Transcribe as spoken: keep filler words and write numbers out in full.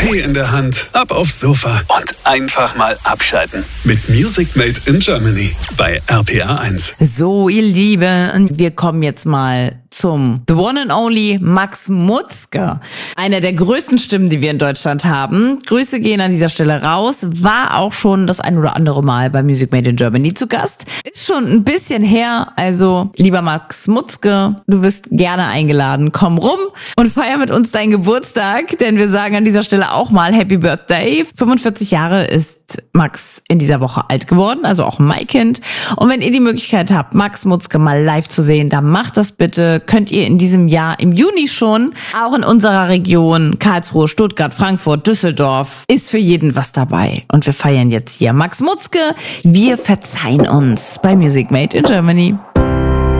Tee in der Hand, ab aufs Sofa und einfach mal abschalten. Mit Music Made in Germany bei R P R eins. So, ihr Lieben, wir kommen jetzt mal zum The One and Only Max Mutzke. Einer der größten Stimmen, die wir in Deutschland haben. Grüße gehen an dieser Stelle raus. War auch schon das ein oder andere Mal bei Music Made in Germany zu Gast. Ist schon ein bisschen her. Also, lieber Max Mutzke, du bist gerne eingeladen. Komm rum und feier mit uns deinen Geburtstag. Denn wir sagen an dieser Stelle auch mal Happy Birthday. fünfundvierzig Jahre ist Max in dieser Woche alt geworden. Also auch ein Maikind. Und wenn ihr die Möglichkeit habt, Max Mutzke mal live zu sehen, dann macht das bitte. Könnt ihr in diesem Jahr im Juni schon, auch in unserer Region, Karlsruhe, Stuttgart, Frankfurt, Düsseldorf, ist für jeden was dabei. Und wir feiern jetzt hier Max Mutzke. Wir verzeihen uns bei Music Made in Germany.